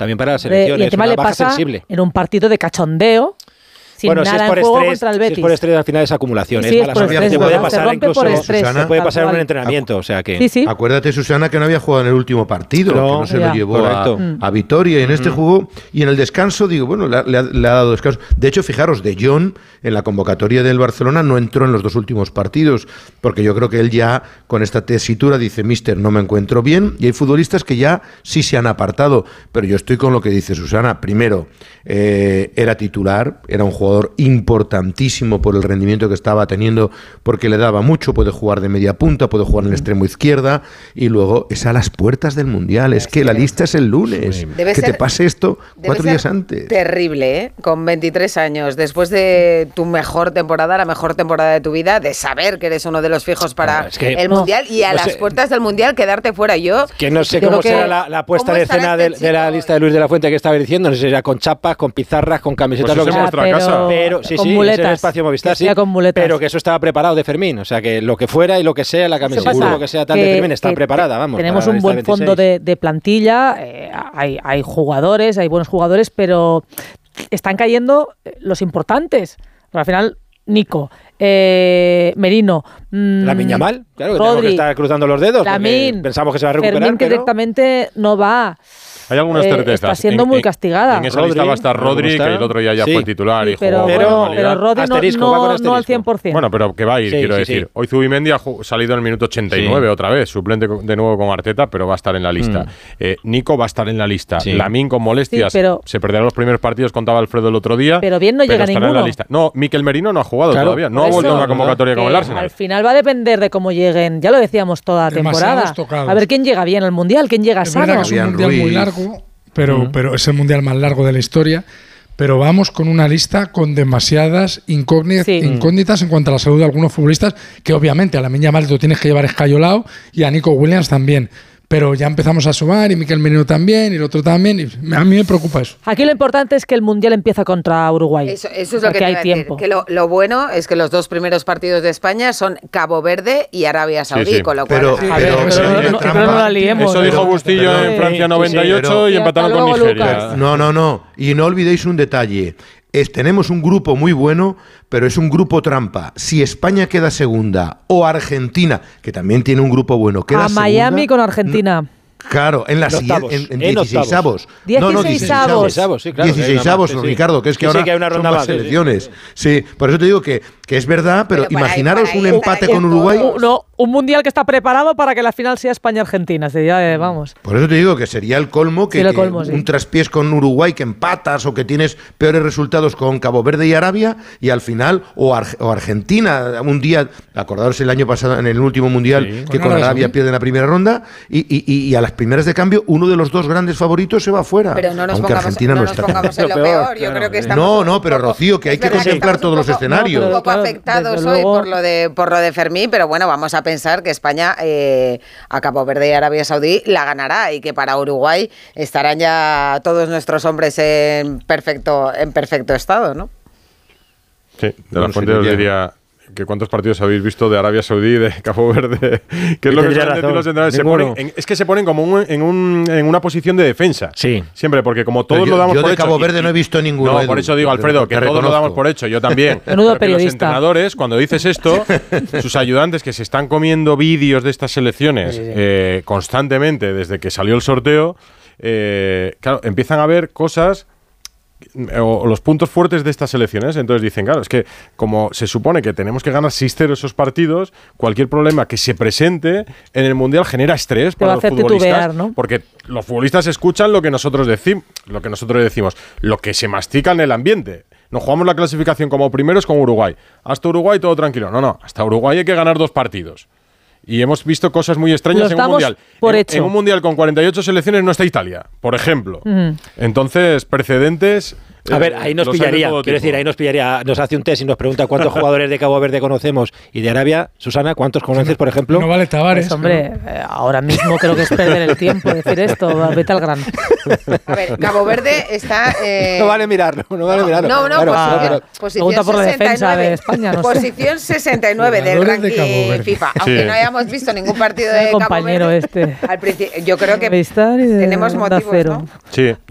también para la selección. Y encima es una le baja pasa sensible. en un partido de cachondeo. Sin nada en juego contra el Betis. Si es por estrés, al final es acumulación. Sí, es mala suerte. Te puede pasar incluso, Susana, te puede pasar en un entrenamiento. O sea que... Sí. Acuérdate, Susana, que no había jugado en el último partido, que no se lo llevó a Vitoria, y en este jugó, y en el descanso, digo, bueno, le ha dado descanso. De hecho, fijaros, De Jong, en la convocatoria del Barcelona, no entró en los 2 últimos partidos, porque yo creo que él ya, con esta tesitura, dice, míster, no me encuentro bien, y hay futbolistas que ya sí se han apartado, pero yo estoy con lo que dice Susana. Primero, era titular, era un jugador importantísimo por el rendimiento que estaba teniendo, porque le daba mucho, puede jugar de media punta, puede jugar en el extremo izquierda, y luego es a las puertas del Mundial, es que la lista es el lunes, que te pase esto 4 días antes. Terrible, ¿eh? Con 23 años, después de tu mejor temporada, la mejor temporada de tu vida, de saber que eres uno de los fijos para el Mundial, y a las puertas del Mundial quedarte fuera. Yo que no sé cómo será la puesta en escena de la lista de Luis de la Fuente que estaba diciendo, no sé si será con chapas, con pizarras, con camisetas, pues lo que es nuestra casa. Pero sí, muletas, el espacio Movistar, sí, pero que eso estaba preparado de Fermín, o sea que lo que fuera y lo que sea, la camiseta, lo que sea tal de Fermín está preparada, vamos. Tenemos un buen fondo de plantilla, hay jugadores, hay buenos jugadores, pero están cayendo los importantes. Pero al final, Nico, Merino, Lamine Yamal, claro, que Rodri, tenemos que estar cruzando los dedos, Lamine, pensamos que se va a recuperar, Fermín, que pero directamente no va. Hay algunas certezas. Está siendo muy castigada. En esa lista va a estar Rodri, que el otro día ya fue titular y jugó. Pero Rodri no al 100%. Bueno, pero que va a ir, quiero decir. Hoy Zubimendi ha salido en el minuto 89 otra vez, suplente de nuevo con Arteta, pero va a estar en la lista. Nico va a estar en la lista. Lamine con molestias, se perderá los primeros partidos, contaba Alfredo el otro día. Pero bien no llega ninguno. En la lista. No, Mikel Merino no ha jugado todavía, no ha vuelto a una convocatoria con el Arsenal. Al final va a depender de cómo lleguen, ya lo decíamos toda la temporada. A ver quién llega bien al Mundial, quién llega sano. Es un Mundial muy largo. Pero es el mundial más largo de la historia, pero vamos con una lista con demasiadas incógnitas en cuanto a la salud de algunos futbolistas, que obviamente a Lamine Yamal lo tienes que llevar escayolado y a Nico Williams también. Pero ya empezamos a sumar, y Mikel Merino también, y el otro también, y a mí me preocupa eso. Aquí lo importante es que el Mundial empieza contra Uruguay. Eso es lo que te iba a decir, que lo bueno es que los 2 primeros partidos de España son Cabo Verde y Arabia Saudí, con lo cual... Pero no la liemos. Eso dijo Bustillo en Francia 98 y empataron con Nigeria. No, y no olvidéis un detalle. Tenemos un grupo muy bueno, pero es un grupo trampa. Si España queda segunda o Argentina, que también tiene un grupo bueno, queda segunda... Miami con Argentina. Claro, en la siguiente, en 16avos. 16avos, sí, claro. 16avos, Ricardo, que es que ahora que hay una ronda son más selecciones. Sí, por eso te digo que es verdad, pero imaginaros un empate con Uruguay. Un mundial que está preparado para que la final sea España-Argentina. Vamos. Por eso te digo que sería el colmo que un traspiés con Uruguay, que empatas o que tienes peores resultados con Cabo Verde y Arabia, y al final, o Argentina, un día, acordaros el año pasado en el último mundial, que con Arabia pierde en la primera ronda, y a las primeras de cambio, uno de los 2 grandes favoritos se va fuera. Pero no nos aunque Argentina no está. Pongamos en lo peor. Yo creo que estamos pero Rocío, que hay que contemplar todos los escenarios. Un poco afectados hoy por lo de Fermín, pero bueno, vamos a pensar que España a Cabo Verde y Arabia Saudí la ganará, y que para Uruguay estarán ya todos nuestros hombres en perfecto estado, ¿no? Sí, de la Fuente os diría que cuántos partidos habéis visto de Arabia Saudí, de Cabo Verde, que es lo que los entrenadores se ponen como en una posición de defensa. Sí. Siempre, porque como todos lo damos por hecho. Yo de Cabo Verde no he visto ninguno. No, por eso digo, Alfredo, que todos lo damos por hecho, yo también. Menudo periodista. Los entrenadores, cuando dices esto, sus ayudantes que se están comiendo vídeos de estas selecciones constantemente desde que salió el sorteo, claro, empiezan a ver cosas o los puntos fuertes de estas selecciones. Entonces dicen, claro, es que como se supone que tenemos que ganar 6-0 esos partidos, cualquier problema que se presente en el Mundial genera estrés para los futbolistas, ¿no? Porque los futbolistas escuchan lo que nosotros decimos, lo que se mastica en el ambiente. Nos jugamos la clasificación como primeros con Uruguay. Hasta Uruguay todo tranquilo. No, hasta Uruguay hay que ganar 2 partidos. Y hemos visto cosas muy extrañas en un mundial. En un mundial con 48 selecciones no está Italia, por ejemplo. Entonces, precedentes. A ver, ahí nos pillaría. Quiero decir, ahí nos pillaría. Nos hace un test y nos pregunta cuántos jugadores de Cabo Verde conocemos y de Arabia. Susana, ¿cuántos conoces, por ejemplo? No vale Tavares. Pues, hombre, ahora mismo creo que es perder el tiempo decir esto. Vete al grano. A ver, Cabo Verde está. No vale mirarlo. Posición por la defensa de España. No posición 69 del ranking FIFA. Aunque no hayamos visto ningún partido de Cabo Verde. Compañero este. Al principio, yo creo que tenemos motivos, ¿no? Sí.